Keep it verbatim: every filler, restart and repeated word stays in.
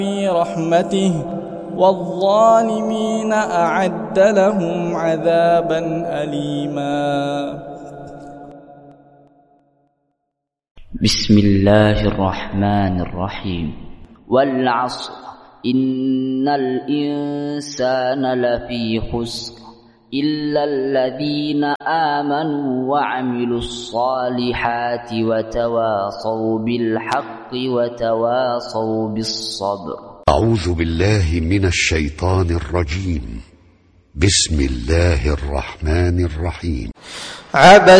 في رحمته والظالمين أعد لهم عذابا أليما. بسم الله الرحمن الرحيم. والعصر إن الإنسان لفي خسر إلا الذين آمنوا وعملوا الصالحات وتواصوا بالحق وتواصوا بالصبر. أعوذ بالله من الشيطان الرجيم. بسم الله الرحمن الرحيم. عبس